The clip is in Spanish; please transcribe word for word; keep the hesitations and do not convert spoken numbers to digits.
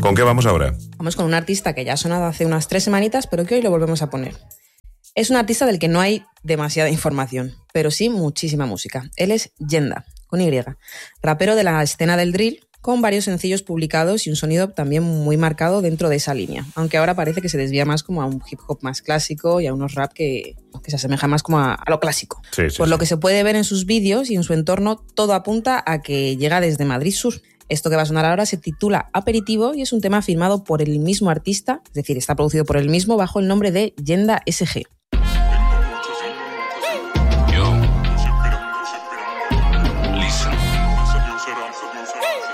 ¿Con qué vamos ahora? Vamos con un artista que ya ha sonado hace unas tres semanitas, pero que hoy lo volvemos a poner. Es un artista del que no hay demasiada información, pero sí muchísima música. Él es Yenda, con Y, rapero de la escena del drill, con varios sencillos publicados y un sonido también muy marcado dentro de esa línea, aunque ahora parece que se desvía más como a un hip hop más clásico y a unos rap que, que se asemeja más como a, a lo clásico. Sí, sí, Por sí. lo que se puede ver en sus vídeos y en su entorno, todo apunta a que llega desde Madrid Sur. Esto que va a sonar ahora se titula Aperitivo y es un tema firmado por el mismo artista, es decir, está producido por él mismo bajo el nombre de Yenda S G.